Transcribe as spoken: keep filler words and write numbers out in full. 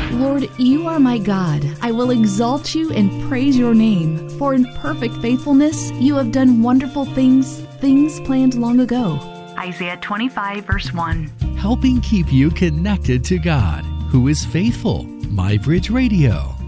Lord, you are my God. I will exalt you and praise your name. For in perfect faithfulness, you have done wonderful things, things planned long ago. Isaiah twenty-five, verse one. Helping keep you connected to God, who is faithful. MyBridge Radio.